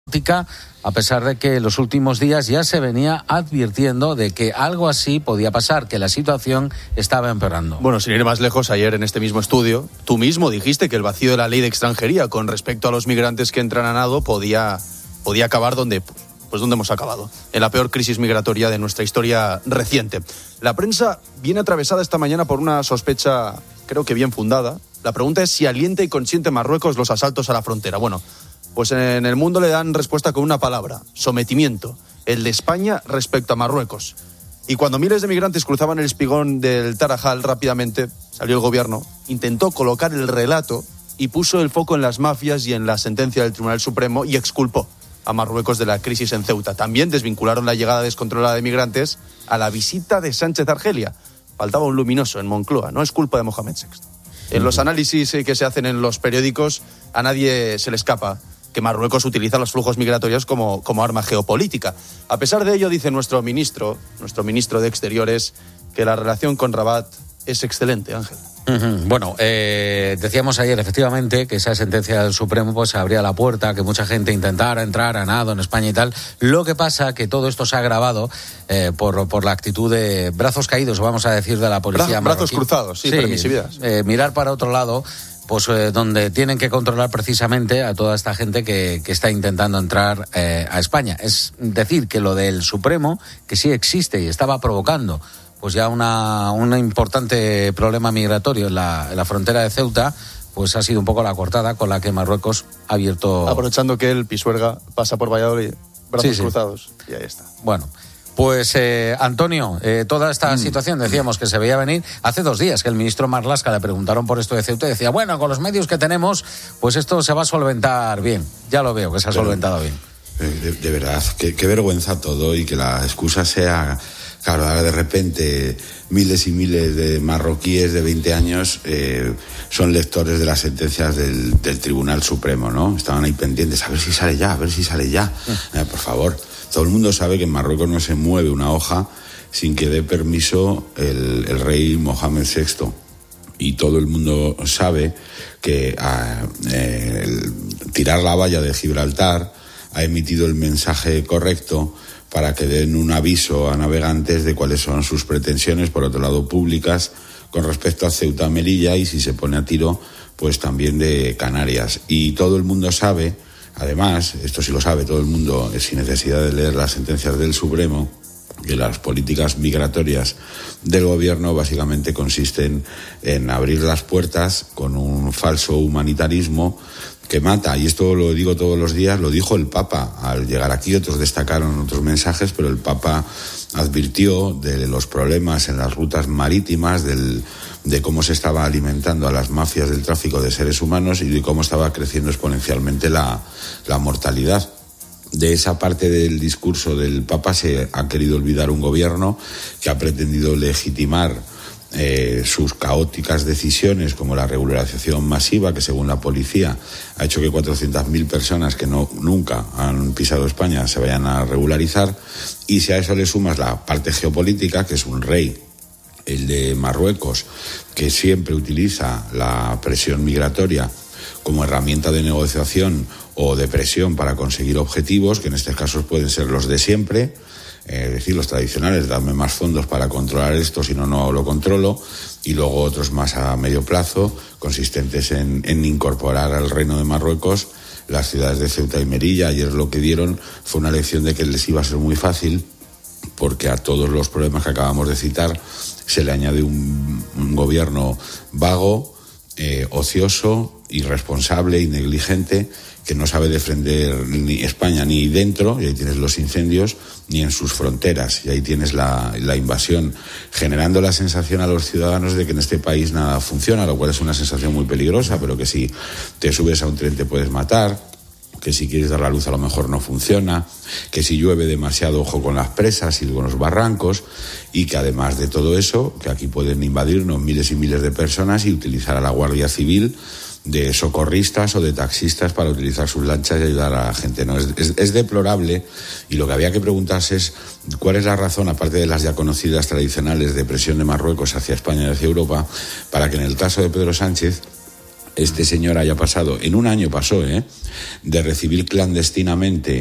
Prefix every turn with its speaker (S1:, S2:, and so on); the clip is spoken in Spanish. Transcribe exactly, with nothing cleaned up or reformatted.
S1: a pesar de que en los últimos días ya se venía advirtiendo de que algo así podía pasar, que la situación estaba empeorando.
S2: Bueno, sin ir más lejos, ayer en este mismo estudio, tú mismo dijiste que el vacío de la ley de extranjería con respecto a los migrantes que entran a nado podía, podía acabar donde, pues donde hemos acabado, en la peor crisis migratoria de nuestra historia reciente. La prensa viene atravesada esta mañana por una sospecha, creo que bien fundada. La pregunta es si alienta y consiente Marruecos los asaltos a la frontera. Bueno, pues en el mundo le dan respuesta con una palabra: sometimiento, el de España respecto a Marruecos. Y cuando miles de migrantes cruzaban el espigón del Tarajal, rápidamente salió el gobierno, intentó colocar el relato y puso el foco en las mafias y en la sentencia del Tribunal Supremo y exculpó a Marruecos de la crisis en Ceuta. También desvincularon la llegada descontrolada de migrantes a la visita de Sánchez a Argelia. Faltaba un luminoso en Moncloa, no es culpa de Mohamed sexto. En los análisis que se hacen en los periódicos, a nadie se le escapa que Marruecos utiliza los flujos migratorios como, como arma geopolítica. A pesar de ello, dice nuestro ministro, nuestro ministro de Exteriores, que la relación con Rabat es excelente, Ángel.
S1: Uh-huh. Bueno, eh, decíamos ayer efectivamente que esa sentencia del Supremo pues abría la puerta a que mucha gente intentara entrar a nado en España y tal. Lo que pasa que todo esto se ha agravado eh, por, por la actitud de brazos caídos, vamos a decir, de la policía
S2: Bra-
S1: marroquí.
S2: Brazos cruzados, sí, sí, permisividad.
S1: Eh, mirar para otro lado, pues eh, donde tienen que controlar precisamente a toda esta gente que, que está intentando entrar eh, a España. Es decir, que lo del Supremo, que sí existe y estaba provocando pues ya una un importante problema migratorio en la, en la frontera de Ceuta, pues ha sido un poco la cortada con la que Marruecos ha abierto...
S2: Aprovechando que el Pisuerga pasa por Valladolid, brazos
S1: sí, sí.
S2: cruzados, y ahí está.
S1: Bueno, pues eh, Antonio, eh, toda esta mm. situación decíamos que se veía venir. Hace dos días que el ministro Marlaska le preguntaron por esto de Ceuta y decía, bueno, con los medios que tenemos, pues esto se va a solventar bien. Ya lo veo que se ha Pero, solventado bien.
S3: De, de verdad, qué, qué vergüenza todo, y que la excusa sea... Claro, ahora de repente miles y miles de marroquíes de veinte años eh, son lectores de las sentencias del, del Tribunal Supremo, ¿no? Estaban ahí pendientes, a ver si sale ya, a ver si sale ya. Eh, por favor, todo el mundo sabe que en Marruecos no se mueve una hoja sin que dé permiso el, el rey Mohamed sexto. Y todo el mundo sabe que a, eh, el, tirar la valla de Gibraltar ha emitido el mensaje correcto para que den un aviso a navegantes de cuáles son sus pretensiones, por otro lado públicas, con respecto a Ceuta, Melilla, y si se pone a tiro, pues también de Canarias. Y todo el mundo sabe, además, esto sí lo sabe todo el mundo, sin necesidad de leer las sentencias del Supremo, que las políticas migratorias del gobierno básicamente consisten en abrir las puertas con un falso humanitarismo que mata, y esto lo digo todos los días, lo dijo el Papa al llegar aquí, otros destacaron otros mensajes, pero el Papa advirtió de los problemas en las rutas marítimas, del, de cómo se estaba alimentando a las mafias del tráfico de seres humanos y de cómo estaba creciendo exponencialmente la, la mortalidad. De esa parte del discurso del Papa se ha querido olvidar un gobierno que ha pretendido legitimar Eh, sus caóticas decisiones, como la regularización masiva, que según la policía ha hecho que cuatrocientas mil personas que no nunca han pisado España se vayan a regularizar. Y si a eso le sumas la parte geopolítica, que es un rey, el de Marruecos, que siempre utiliza la presión migratoria como herramienta de negociación o de presión para conseguir objetivos, que en estos casos pueden ser los de siempre, es decir, los tradicionales, dame más fondos para controlar esto, si no, no lo controlo, y luego otros más a medio plazo, consistentes en, en incorporar al Reino de Marruecos las ciudades de Ceuta y Melilla. Ayer lo que dieron fue una lección de que les iba a ser muy fácil, porque a todos los problemas que acabamos de citar se le añade un, un gobierno vago, eh, ocioso, irresponsable y negligente, que no sabe defender ni España ni dentro, y ahí tienes los incendios, ni en sus fronteras, y ahí tienes la, la invasión, generando la sensación a los ciudadanos de que en este país nada funciona, lo cual es una sensación muy peligrosa, pero que si te subes a un tren te puedes matar, que si quieres dar la luz a lo mejor no funciona, que si llueve demasiado ojo con las presas y con los barrancos, y que además de todo eso, que aquí pueden invadirnos miles y miles de personas y utilizar a la Guardia Civil de socorristas o de taxistas para utilizar sus lanchas y ayudar a la gente. No, es, es, es deplorable, y lo que había que preguntarse es cuál es la razón, aparte de las ya conocidas tradicionales de presión de Marruecos hacia España y hacia Europa, para que en el caso de Pedro Sánchez este señor haya pasado, en un año pasó, ¿eh? de recibir clandestinamente